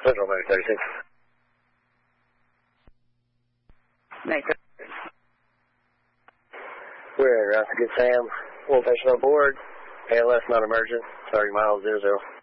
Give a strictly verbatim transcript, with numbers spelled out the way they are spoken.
Central, Mike thirty-six. Mike We're in Route to Good Sam. Full patient on board. A L S not emergent. thirty miles, zero zero.